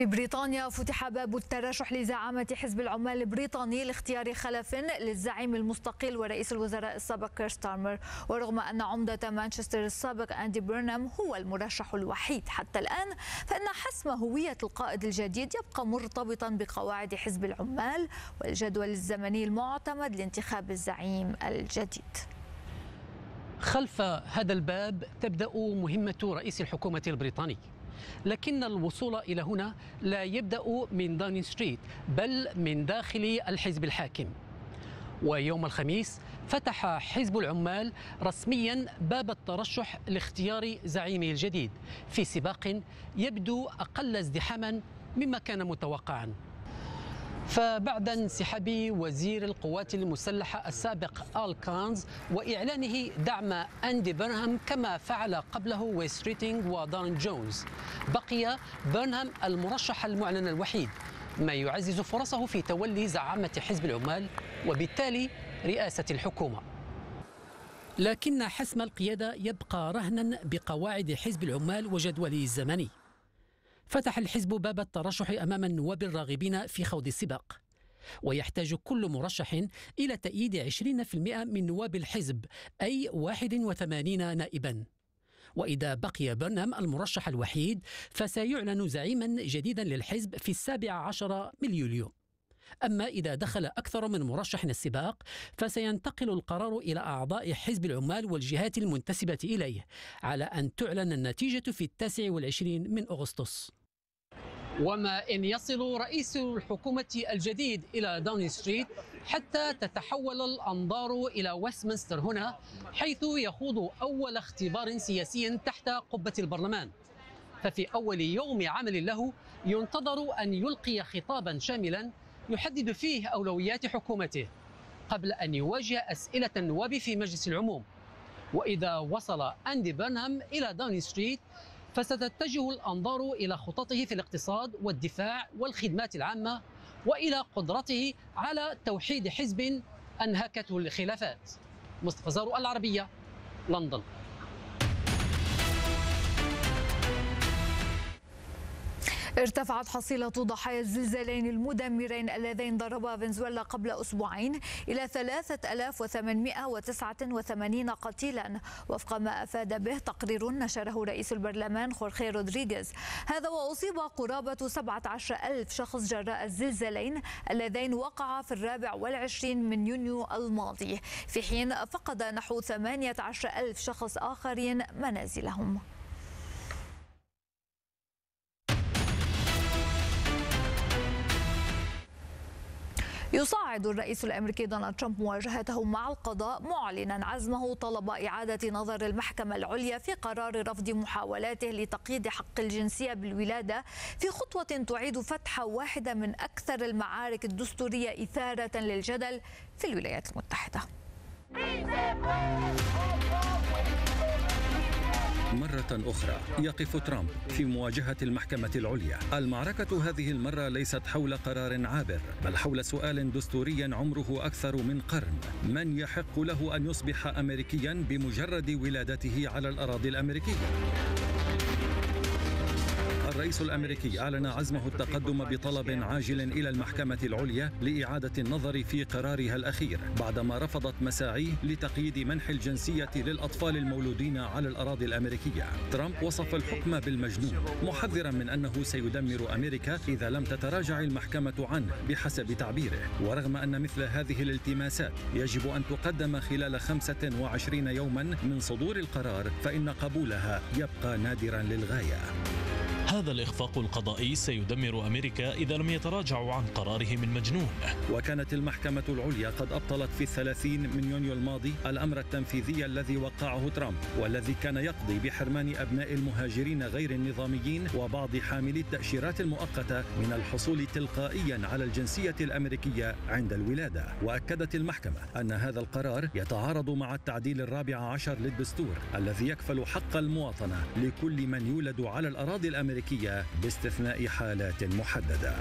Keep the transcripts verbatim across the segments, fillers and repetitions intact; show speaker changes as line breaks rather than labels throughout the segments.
في بريطانيا فتح باب الترشح لزعامة حزب العمال البريطاني لاختيار خلف للزعيم المستقل ورئيس الوزراء السابق كير ستارمر، ورغم أن عمدة مانشستر السابق أندي بيرنهام هو المرشح الوحيد حتى الآن، فإن حسم هوية القائد الجديد يبقى مرتبطا بقواعد حزب العمال والجدول الزمني المعتمد لانتخاب الزعيم الجديد.
خلف هذا الباب تبدأ مهمة رئيس الحكومة البريطاني، لكن الوصول إلى هنا لا يبدأ من داونينغ ستريت بل من داخل الحزب الحاكم. ويوم الخميس فتح حزب العمال رسميا باب الترشح لاختيار زعيمه الجديد في سباق يبدو أقل ازدحاما مما كان متوقعا. فبعد انسحاب وزير القوات المسلحة السابق آل كانز وإعلانه دعم أندي بيرنهام كما فعل قبله ويس ريتينغ ودان جونز، بقي بيرنهام المرشح المعلن الوحيد، ما يعزز فرصه في تولي زعامة حزب العمال وبالتالي رئاسة الحكومة. لكن حسم القيادة يبقى رهنا بقواعد حزب العمال وجدوله الزمني. فتح الحزب باب الترشح أمام النواب الراغبين في خوض السباق، ويحتاج كل مرشح إلى تأييد عشرين بالمئة من نواب الحزب أي واحد وثمانين نائبا. وإذا بقي بيرنهام المرشح الوحيد فسيعلن زعيما جديدا للحزب في السابع عشر من يوليو. أما إذا دخل أكثر من مرشح السباق فسينتقل القرار إلى أعضاء حزب العمال والجهات المنتسبة إليه على أن تعلن النتيجة في التاسع والعشرين من أغسطس. وما إن يصل رئيس الحكومة الجديد إلى داونينغ ستريت حتى تتحول الأنظار إلى ويستمنستر هنا، حيث يخوض أول اختبار سياسي تحت قبة البرلمان. ففي أول يوم عمل له ينتظر أن يلقي خطابا شاملا يحدد فيه أولويات حكومته قبل أن يواجه أسئلة النواب في مجلس العموم. وإذا وصل أندي بيرنهام إلى داونينغ ستريت فستتجه الأنظار إلى خططه في الاقتصاد والدفاع والخدمات العامة، وإلى قدرته على توحيد حزب أنهكته الخلافات. مصطفى زارو، العربية، لندن.
ارتفعت حصيلة ضحايا الزلزالين المدمرين اللذين ضربا فنزويلا قبل أسبوعين إلى ثلاثة آلاف وثمانمئة وتسعة وثمانين قتيلا، وفق ما أفاد به تقرير نشره رئيس البرلمان خورخي رودريغيز. هذا وأصيب قرابة سبعة عشر ألف شخص جراء الزلزالين اللذين وقعا في الرابع والعشرين من يونيو الماضي، في حين فقد نحو ثمانية عشر ألف شخص آخرين منازلهم. يصعد الرئيس الأمريكي دونالد ترامب مواجهته مع القضاء، معلنا عزمه طلب إعادة نظر المحكمة العليا في قرار رفض محاولاته لتقييد حق الجنسية بالولادة، في خطوة تعيد فتح واحدة من أكثر المعارك الدستورية إثارة للجدل في الولايات المتحدة.
مرة أخرى يقف ترامب في مواجهة المحكمة العليا. المعركة هذه المرة ليست حول قرار عابر، بل حول سؤال دستوري عمره أكثر من قرن: من يحق له أن يصبح أمريكيا بمجرد ولادته على الأراضي الأمريكية؟ الرئيس الأمريكي أعلن عزمه التقدم بطلب عاجل إلى المحكمة العليا لإعادة النظر في قرارها الأخير بعدما رفضت مساعيه لتقييد منح الجنسية للأطفال المولودين على الأراضي الأمريكية. ترامب وصف الحكم بالمجنون، محذرا من أنه سيدمر أمريكا إذا لم تتراجع المحكمة عنه بحسب تعبيره. ورغم أن مثل هذه الالتماسات يجب أن تقدم خلال خمسة وعشرين يوما من صدور القرار، فإن قبولها يبقى نادرا للغاية.
هذا الإخفاق القضائي سيدمر أمريكا إذا لم يتراجعوا عن قراره من مجنون.
وكانت المحكمة العليا قد أبطلت في الثلاثين من يونيو الماضي الأمر التنفيذي الذي وقعه ترامب، والذي كان يقضي بحرمان أبناء المهاجرين غير النظاميين وبعض حاملي التأشيرات المؤقتة من الحصول تلقائيا على الجنسية الأمريكية عند الولادة. وأكدت المحكمة أن هذا القرار يتعارض مع التعديل الرابع عشر للدستور الذي يكفل حق المواطنة لكل من يولد على الأراضي الأمريكية باستثناء حالات محددة.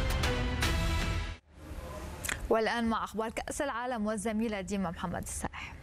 والآن مع أخبار كأس العالم والزميلة ديما محمد السائح.